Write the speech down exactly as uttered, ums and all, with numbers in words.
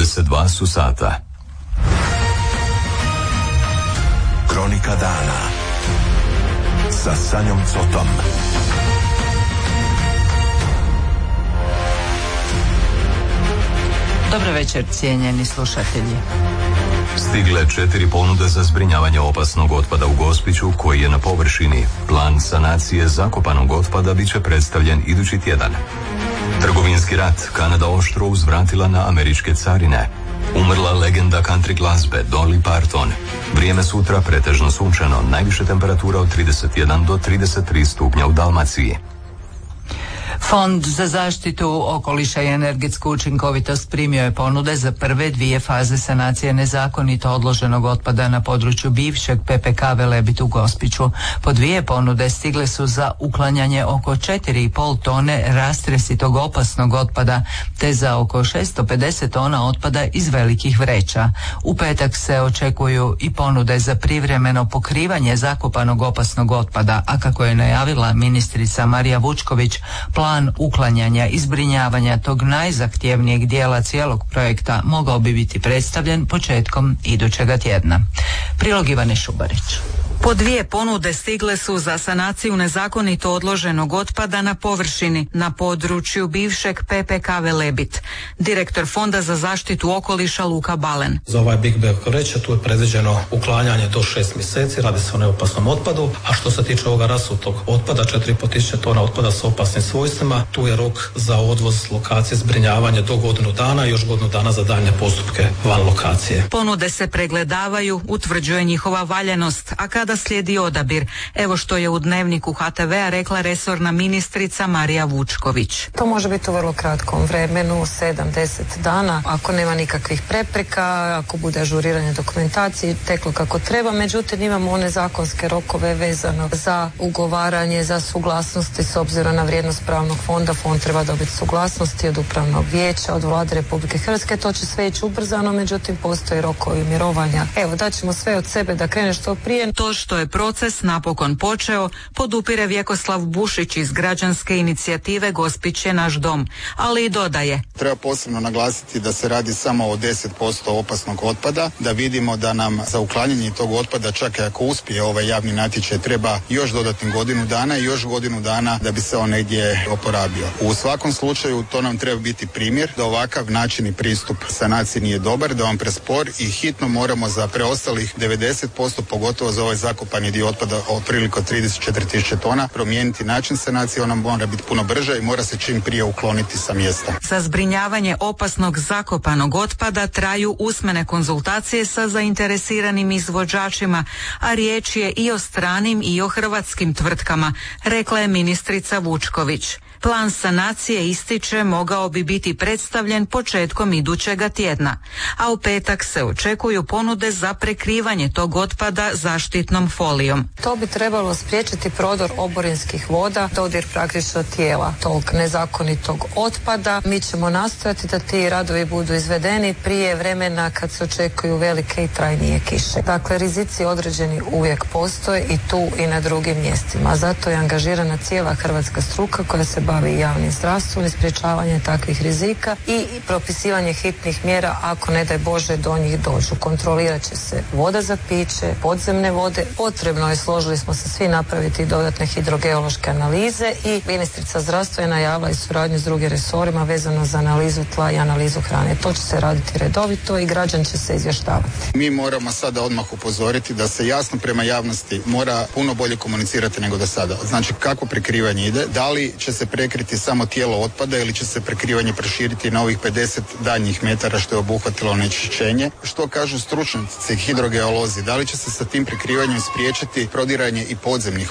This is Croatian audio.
dvadeset dva su sata. Kronika dana sa Sanjom Cotom. Dobro večer, cijenjeni slušatelji. Stigle četiri ponude za zbrinjavanje opasnog otpada u Gospiću koji je na površini. Plan sanacije zakopanog otpada bit će predstavljen idući tjedan. Trgovinski rat, Kanada oštro uzvratila na američke carine. Umrla legenda country glazbe Dolly Parton. Vrijeme sutra pretežno sunčano, najviše temperatura od trideset jedan do trideset tri stupnja u Dalmaciji. Fond za zaštitu okoliša i energetsku učinkovitost primio je ponude za prve dvije faze sanacije nezakonito odloženog otpada na području bivšeg P P K Velebit u Gospiću. Po dvije ponude stigle su za uklanjanje oko četiri i pol tone rastresitog opasnog otpada te za oko šesto pedeset tona otpada iz velikih vreća. U petak se očekuju i ponude za privremeno pokrivanje zakopanog opasnog otpada, a kako je najavila ministrica Marija Vučković, plan uklanjanja i zbrinjavanja tog najzahtjevnijeg dijela cijelog projekta mogao bi biti predstavljen početkom idućega tjedna. Prilog Ivane Šubarić. Po dvije ponude stigle su za sanaciju nezakonito odloženog otpada na površini na području bivšeg P P K Velebit. Direktor Fonda za zaštitu okoliša Luka Balen. Za ovaj Big Bang vreća tu je predviđeno uklanjanje do šest mjeseci, radi se o neopasnom otpadu, a što se tiče ovoga rasutog otpada, četiri i pol tisuće tona otpada sa opasnim svojstvima, tu je rok za odvoz lokacije zbrinjavanje do godinu dana i još godinu dana za daljnje postupke van lokacije. Ponude se pregledavaju, utvrđuje njihova valjanost, a kada slijedi odabir. Evo što je u Dnevniku H T V-a rekla resorna ministrica Marija Vučković. To može biti u vrlo kratkom vremenu, sedam do deset dana, ako nema nikakvih prepreka, ako bude ažuriranje dokumentacije teklo kako treba, međutim imamo one zakonske rokove vezano za ugovaranje, za suglasnosti s obzirom na vrijednost pravnog fonda. Fond treba dobiti suglasnosti od upravnog vijeća, od Vlade Republike Hrvatske, to će sve ići ubrzano, međutim postoji rokovi mirovanja. Evo, daćemo sve od sebe da krene što prije. To što je proces napokon počeo, podupire Vjekoslav Bušić iz građanske inicijative Gospić je naš dom, ali i dodaje. Treba posebno naglasiti da se radi samo o deset posto opasnog otpada, da vidimo da nam za uklanjanje tog otpada, čak i ako uspije ovaj javni natječaj, treba još dodatnih godinu dana i još godinu dana da bi se on negdje oporabio. U svakom slučaju to nam treba biti primjer da ovakav način i pristup sanaciji nije dobar, da on prespor i hitno moramo za preostalih devedeset posto, pogotovo za ovaj zakopani dio otpada otprilike trideset četiri tisuće tona, promijeniti način sanacije, ona mora biti puno brža i mora se čim prije ukloniti sa mjesta. Za zbrinjavanje opasnog zakopanog otpada traju usmene konzultacije sa zainteresiranim izvođačima, a riječ je i o stranim i o hrvatskim tvrtkama, rekla je ministrica Vučković. Plan sanacije, ističe, mogao bi biti predstavljen početkom idućega tjedna, a u petak se očekuju ponude za prekrivanje tog otpada zaštitnom folijom. To bi trebalo spriječiti prodor oborinskih voda, dodir praktično tijela tog nezakonitog otpada. Mi ćemo nastojati da ti radovi budu izvedeni prije vremena kad se očekuju velike i trajnije kiše. Dakle, rizici određeni uvijek postoje i tu i na drugim mjestima. Zato je angažirana cijela hrvatska struka koja se bavi javnim zdravstvom i sprječavanje takvih rizika i propisivanje hitnih mjera ako ne daj Bože do njih dođu. Kontrolirat će se voda za piće, podzemne vode. Potrebno je, složili smo se svi, napraviti dodatne hidrogeološke analize i ministrica zdravstva je najavila i suradnju s drugim resorima vezano za analizu tla i analizu hrane. To će se raditi redovito i građan će se izvještavati. Mi moramo sada odmah upozoriti da se jasno prema javnosti mora puno bolje komunicirati nego do sada. Znači kako prekrivanje ide, da li će se prekriti samo tijelo otpada ili će se prekrivanje proširiti na ovih pedeset daljnjih metara što je obuhvatilo onečišćenje. Što kažu stručnjaci hidrogeolozi, da li će se sa tim prekrivanjem spriječiti prodiranje i podzemnih